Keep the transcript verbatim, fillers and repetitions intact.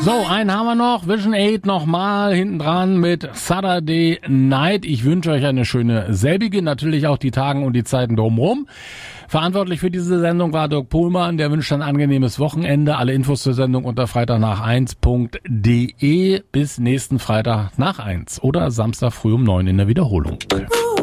So, einen haben wir noch. Vision acht nochmal hinten dran mit Saturday Night. Ich wünsche euch eine schöne selbige, natürlich auch die Tagen und die Zeiten drumherum. Verantwortlich für diese Sendung war Dirk Pohlmann. Der wünscht ein angenehmes Wochenende. Alle Infos zur Sendung unter freitag nach eins punkt de. Bis nächsten Freitag nach eins oder Samstag früh um neun in der Wiederholung.